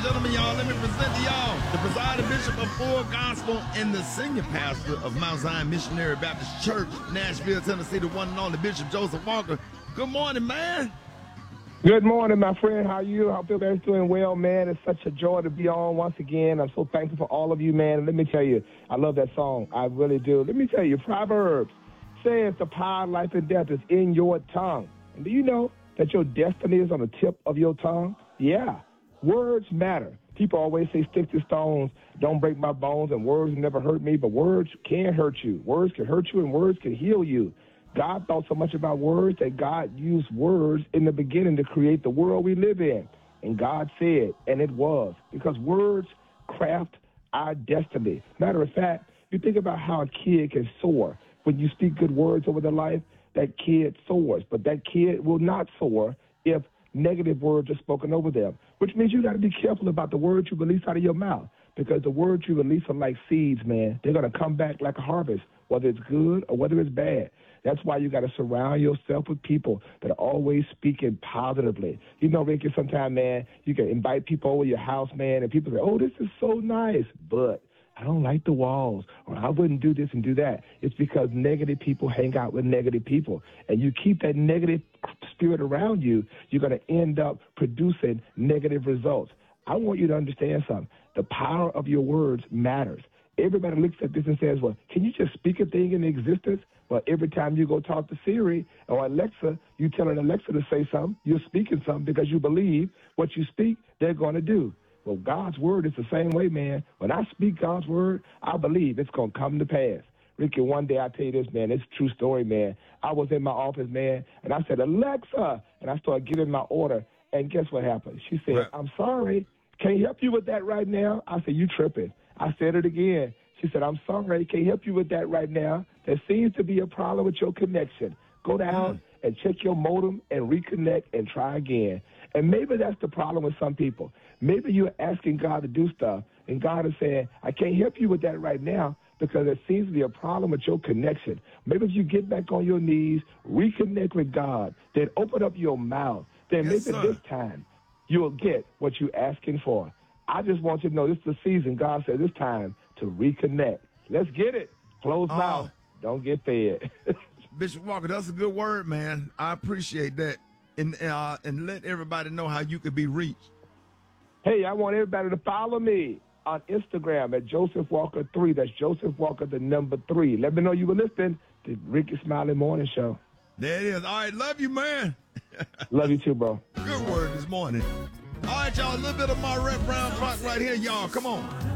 gentlemen, y'all, let me present to y'all the presiding bishop of Full Gospel and the senior pastor of Mount Zion Missionary Baptist Church, Nashville, Tennessee, the one and only Bishop Joseph Walker. Good morning, man. Good morning, my friend. How are you? I hope everybody's doing well, man. It's such a joy to be on once again. I'm so thankful for all of you, man. And let me tell you, I love that song. I really do. Let me tell you, Proverbs says the power of life and death is in your tongue. And do you know that your destiny is on the tip of your tongue? Yeah. Words matter. People always say, stick to stones, don't break my bones, and words never hurt me, but words can hurt you. Words can hurt you, and words can heal you. God thought so much about words that God used words in the beginning to create the world we live in. And God said, and it was, because words craft our destiny. Matter of fact, you think about how a kid can soar. When you speak good words over their life, that kid soars. But that kid will not soar if negative words are spoken over them, which means you got to be careful about the words you release out of your mouth, because the words you release are like seeds, man. They're going to come back like a harvest, whether it's good or whether it's bad. That's why you got to surround yourself with people that are always speaking positively. You know, Ricky, sometimes, man, you can invite people over your house, man, and people say, oh, this is so nice, but I don't like the walls, or I wouldn't do this and do that. It's because negative people hang out with negative people, and you keep that negative spirit around you, you're going to end up producing negative results. I want you to understand something. The power of your words matters. Everybody looks at this and says, well, can you just speak a thing into existence? Well, every time you go talk to Siri or Alexa, you telling Alexa to say something, you're speaking something because you believe what you speak, they're going to do. Well, God's word is the same way, man. When I speak God's word, I believe it's going to come to pass. Ricky, one day I tell you this, man, it's a true story, man. I was in my office, man, and I said, Alexa, and I started giving my order, and guess what happened? She said, Right. I'm sorry, can't help you with that right now. I said, you tripping. I said it again. She said, I'm sorry, can't help you with that right now. There seems to be a problem with your connection. Go down and check your modem and reconnect and try again. And maybe that's the problem with some people. Maybe you're asking God to do stuff, and God is saying, I can't help you with that right now because there seems to be a problem with your connection. Maybe if you get back on your knees, reconnect with God, then open up your mouth, then Yes, maybe sir. this time you'll get what you're asking for. I just want you to know this is the season. God said it's time to reconnect. Let's get it. Close mouth. Don't get fed. Bishop Walker, that's a good word, man. I appreciate that. And let everybody know how you could be reached. Hey, I want everybody to follow me on Instagram at Joseph Walker 3. That's Joseph Walker, the number 3. Let me know you were listening to Ricky Smiley Morning Show. There it is. All right, love you, man. Love you too, bro. Good word this morning. All right, y'all, a little bit of my Red Brown Clock right here, y'all. Come on.